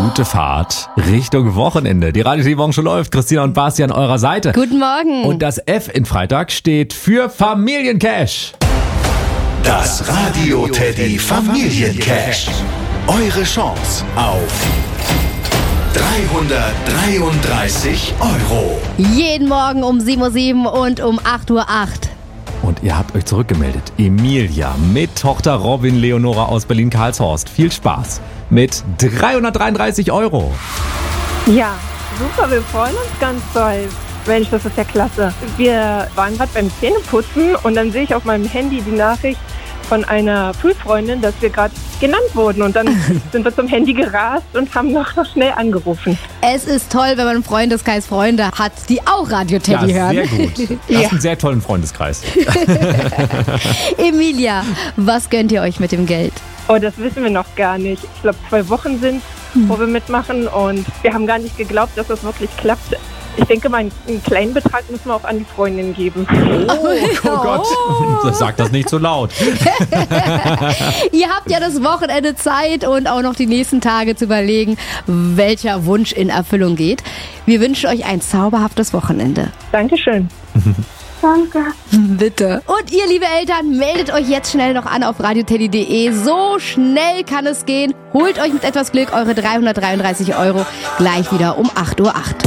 Gute Fahrt Richtung Wochenende. Die Radio schon läuft. Christina und Basti an eurer Seite. Guten Morgen. Und das F in Freitag steht für Familiencash. Das Radio Teddy Familiencash. Eure Chance auf 333 €. Jeden Morgen um 7:07 Uhr und um 8:08 Uhr. Und ihr habt euch zurückgemeldet. Emilia mit Tochter Robin Leonora aus Berlin-Karlshorst. Viel Spaß mit 333 €. Ja, super, wir freuen uns ganz doll. Mensch, das ist ja klasse. Wir waren gerade beim Zähneputzen und dann sehe ich auf meinem Handy die Nachricht von einer Schulfreundin, dass wir gerade genannt wurden. Und dann sind wir zum Handy gerast und haben noch schnell angerufen. Es ist toll, wenn man im Freundeskreis Freunde hat, die auch Radio Teddy hören. Sehr gut. Du hast einen sehr tollen Freundeskreis. Emilia, was gönnt ihr euch mit dem Geld? Oh, das wissen wir noch gar nicht. Ich glaube, 2 Wochen sind, wo wir mitmachen. Und wir haben gar nicht geglaubt, dass das wirklich klappt. Ich denke mal, einen kleinen Betrag müssen wir auch an die Freundin geben. Oh Gott, sag das nicht so laut. Ihr habt ja das Wochenende Zeit und auch noch die nächsten Tage zu überlegen, welcher Wunsch in Erfüllung geht. Wir wünschen euch ein zauberhaftes Wochenende. Dankeschön. Danke. Bitte. Und ihr, liebe Eltern, meldet euch jetzt schnell noch an auf radioteddy.de. So schnell kann es gehen. Holt euch mit etwas Glück eure 333 € gleich wieder um 8:08 Uhr.